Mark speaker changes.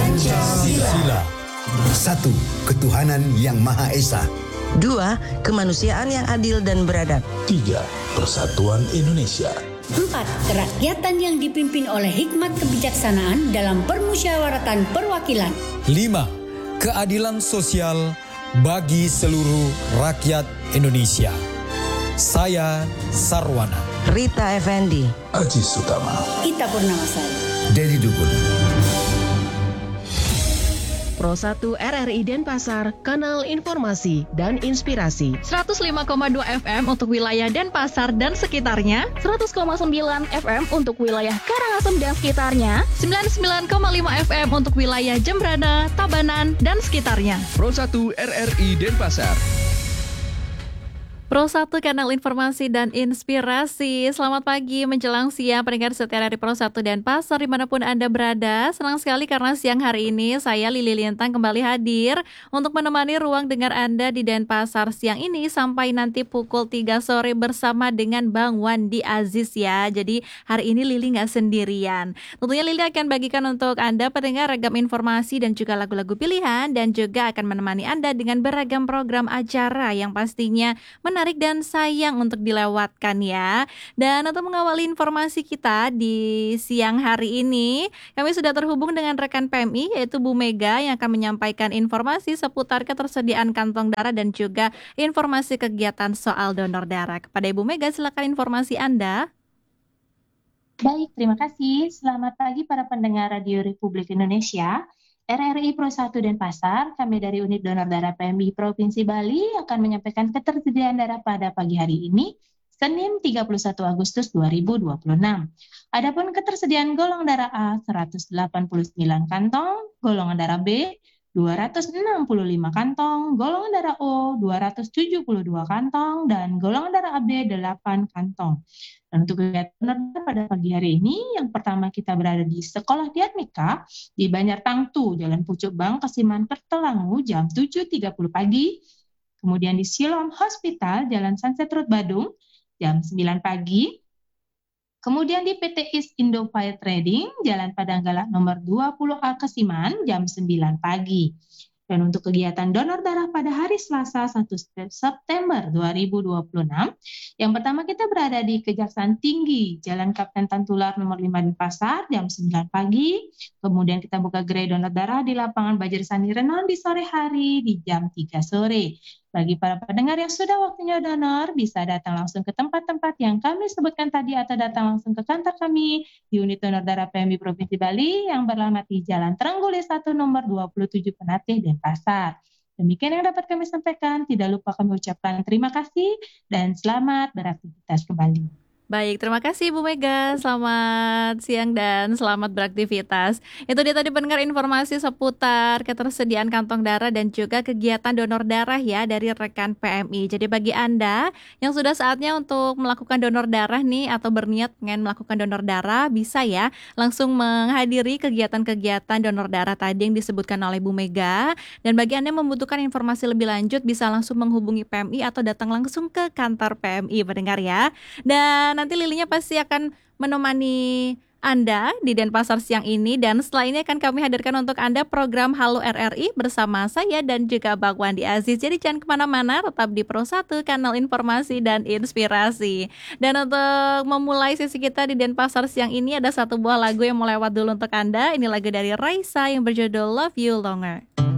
Speaker 1: Pancasila.
Speaker 2: 1. Ketuhanan Yang Maha Esa.
Speaker 3: 2. Kemanusiaan yang adil dan beradab.
Speaker 4: 3. Persatuan Indonesia.
Speaker 5: 4. Kerakyatan yang dipimpin oleh hikmat kebijaksanaan dalam permusyawaratan perwakilan.
Speaker 1: 5. Keadilan sosial bagi seluruh rakyat Indonesia. Saya Sarwana.
Speaker 3: Rita Effendi.
Speaker 4: Aji Sutama.
Speaker 5: Ita Purnamasari.
Speaker 2: Dedi Dukun.
Speaker 6: Pro 1 RRI Denpasar, kanal informasi dan inspirasi.
Speaker 7: 105,2 FM untuk wilayah Denpasar dan sekitarnya,
Speaker 8: 100,9 FM untuk wilayah Karangasem dan sekitarnya,
Speaker 7: 99,5 FM untuk wilayah Jembrana, Tabanan, dan sekitarnya.
Speaker 9: Pro 1 RRI Denpasar.
Speaker 7: Pro 1 kanal informasi dan inspirasi. Selamat pagi menjelang siang pendengar setia dari Pro 1 Denpasar dimanapun Anda berada. Senang sekali karena siang hari ini saya Lili Lintang kembali hadir untuk menemani ruang dengar Anda di Denpasar siang ini sampai nanti pukul 3 sore bersama dengan Bang Wandi Aziz ya. Jadi hari ini Lili nggak sendirian. Tentunya Lili akan bagikan untuk Anda pendengar ragam informasi dan juga lagu-lagu pilihan dan juga akan menemani Anda dengan beragam program acara yang pastinya menarik dan sayang untuk dilewatkan ya. Dan untuk mengawali informasi kita di siang hari ini, kami sudah terhubung dengan rekan PMI yaitu Bu Mega yang akan menyampaikan informasi seputar ketersediaan kantong darah dan juga informasi kegiatan soal donor darah. Kepada Ibu Mega, silakan informasi Anda.
Speaker 10: Baik, terima kasih. Selamat pagi para pendengar Radio Republik Indonesia. RRI Pro 1 Denpasar, kami dari Unit Donor Darah PMI Provinsi Bali akan menyampaikan ketersediaan darah pada pagi hari ini, Senin 31 Agustus 2026. Adapun ketersediaan golongan darah A 189 kantong, golongan darah B 265 kantong, golongan darah O 272 kantong, dan golongan darah AB 8 kantong. Dan untuk kegiatan donor pada pagi hari ini, yang pertama kita berada di Sekolah Diatmika di Banjar Tangtu, Jalan Pucuk Bang, Kasiman, Kertelangu, jam 7.30 pagi. Kemudian di Siloam Hospital, Jalan Sunset Road, Badung, jam 9 pagi. Kemudian di PT East Indo Fire Trading, Jalan Padanggalak nomor 20A Kasiman, jam 9 pagi. Dan untuk kegiatan donor darah pada hari Selasa 1 September 2026, yang pertama kita berada di Kejaksaan Tinggi, Jalan Kapten Tantular nomor 5 Denpasar, jam 9 pagi. Kemudian kita buka gerai donor darah di lapangan Bajar Sani Renon di sore hari di jam 3 sore. Bagi para pendengar yang sudah waktunya donor, bisa datang langsung ke tempat-tempat yang kami sebutkan tadi atau datang langsung ke kantor kami di Unit Donor Darah PMI Provinsi Bali yang beralamat di Jalan Trenggalek 1 nomor 27 Penatih, Denpasar. Demikian yang dapat kami sampaikan. Tidak lupa kami ucapkan terima kasih dan selamat beraktivitas kembali.
Speaker 7: Baik, terima kasih Bu Mega. Selamat siang dan selamat beraktivitas. Itu dia tadi pendengar informasi seputar ketersediaan kantong darah dan juga kegiatan donor darah ya dari rekan PMI. Jadi bagi Anda yang sudah saatnya untuk melakukan donor darah nih atau berniat pengen melakukan donor darah, bisa ya langsung menghadiri kegiatan-kegiatan donor darah tadi yang disebutkan oleh Bu Mega. Dan bagi Anda yang membutuhkan informasi lebih lanjut, bisa langsung menghubungi PMI atau datang langsung ke kantor PMI pendengar ya. Dan nanti Lilinya pasti akan menemani Anda di Denpasar siang ini. Dan setelah ini akan kami hadirkan untuk Anda program Halo RRI bersama saya dan juga Bang Wandi Aziz. Jadi jangan kemana-mana, tetap di Pro 1 kanal informasi dan inspirasi. Dan untuk memulai sesi kita di Denpasar siang ini, ada satu buah lagu yang mau lewat dulu untuk Anda. Ini lagu dari Raisa yang berjudul Love You Longer.